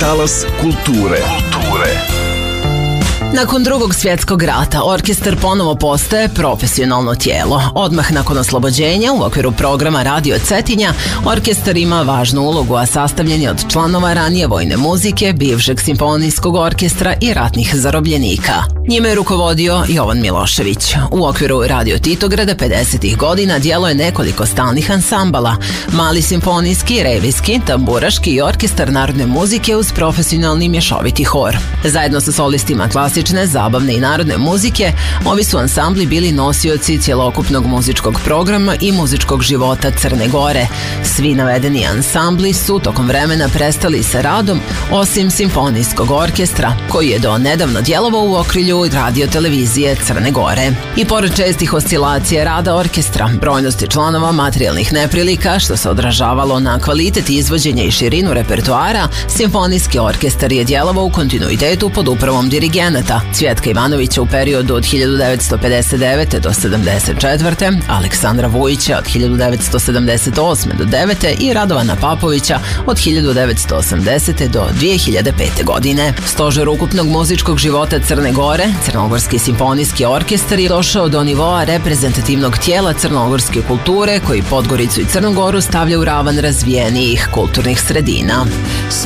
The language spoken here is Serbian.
talas kulture. Nakon Drugog svjetskog rata orkestar ponovo postaje profesionalno tijelo. Odmah nakon oslobođenja u okviru programa Radio Cetinja orkestar ima važnu ulogu, a sastavljen je od članova ranije vojne muzike, bivšeg simfonijskog orkestra i ratnih zarobljenika. Njime je rukovodio Jovan Milošević. U okviru Radio Titograda 50. godina djeluje nekoliko stalnih ansambala: Mali simfonijski, revijski, tamburaški i orkestar narodne muzike uz profesionalni mješoviti hor. Zajedno sa solistima klasične, zabavne i narodne muzike, ovi su ansambli bili nosioci cjelokupnog muzičkog programa i muzičkog života Crne Gore. Svi navedeni ansambli su tokom vremena prestali sa radom, osim simfonijskog orkestra, koji je do nedavno djelovao u okrilju radio televizije Crne Gore. I pored čestih oscilacija rada orkestra, brojnosti članova, materijalnih neprilika, što se odražavalo na kvalitet izvođenja i širinu repertoara, simfonijski orkestar je djelovao u kontinuitetu pod upravom dirigenata Cvjetka Ivanovića u periodu od 1959. do 1974., Aleksandra Vujića od 1978. do 9. i Radovana Papovića od 1980. do 2005. godine. Stožer ukupnog muzičkog života Crne Gore, Crnogorski simfonijski orkestar, je došao do nivoa reprezentativnog tijela crnogorske kulture koji Podgoricu i Crnu Goru stavlja u ravan razvijenijih kulturnih sredina.